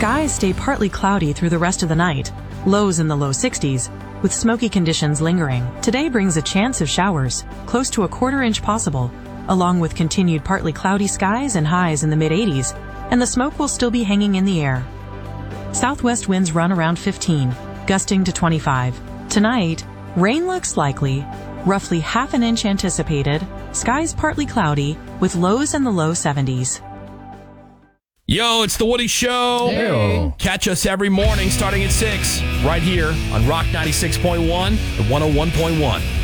Skies stay partly cloudy through the rest of the night, lows in the low 60s, with smoky conditions lingering. Today brings a chance of showers, close to a quarter-inch possible, along with continued partly cloudy skies and highs in the mid-80s, and the smoke will still be hanging in the air. Southwest winds run around 15, gusting to 25. Tonight, rain looks likely, roughly half an inch anticipated, skies partly cloudy, with lows in the low 70s. Yo, it's The Woody Show. Hey. Catch us every morning starting at 6, right here on Rock 96.1 and 101.1.